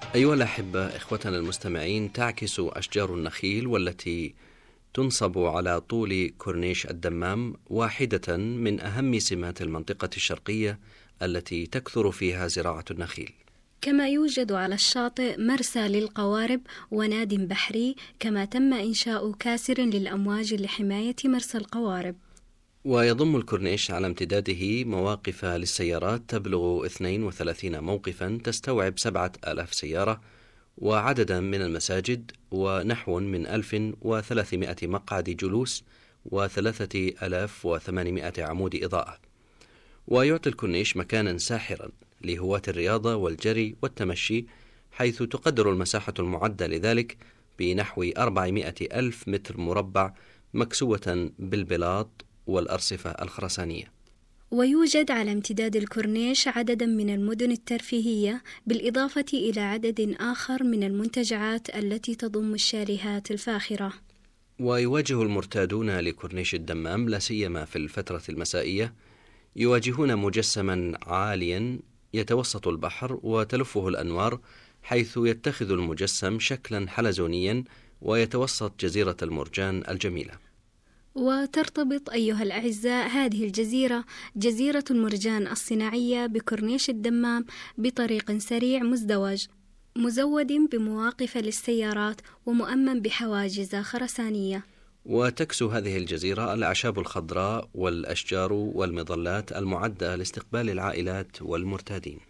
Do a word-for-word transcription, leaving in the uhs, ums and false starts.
أيها الأحبة، إخوتنا المستمعين، تعكس أشجار النخيل والتي تنصب على طول كورنيش الدمام واحدة من أهم سمات المنطقة الشرقية التي تكثر فيها زراعة النخيل. كما يوجد على الشاطئ مرسى للقوارب وناد بحري، كما تم إنشاء كاسر للأمواج لحماية مرسى القوارب. ويضم الكورنيش على امتداده مواقف للسيارات تبلغ اثنين وثلاثين موقفا تستوعب سبعة آلاف سيارة، وعددا من المساجد، ونحو من ألف وثلاثمائة مقعد جلوس، وثلاثة آلاف وثمانمائة عمود إضاءة. ويعطي الكورنيش مكانا ساحرا لهواة الرياضة والجري والتمشي، حيث تقدر المساحة المعدة لذلك بنحو أربعمائة ألف متر مربع، مكسوة بالبلاط والأرصفة الخرسانية. ويوجد على امتداد الكورنيش عددا من المدن الترفيهية، بالإضافة إلى عدد آخر من المنتجعات التي تضم الشاليهات الفاخرة. ويواجه المرتادون لكورنيش الدمام، لا سيما في الفترة المسائية، يواجهون مجسما عاليا يتوسط البحر وتلفه الأنوار، حيث يتخذ المجسم شكلا حلزونيا ويتوسط جزيرة المرجان الجميلة. وترتبط أيها الأعزاء هذه الجزيرة، جزيرة المرجان الصناعية، بكورنيش الدمام بطريق سريع مزدوج، مزود بمواقف للسيارات ومؤمن بحواجز خرسانية. وتكسو هذه الجزيرة الأعشاب الخضراء والأشجار والمظلات المعدة لاستقبال العائلات والمرتادين.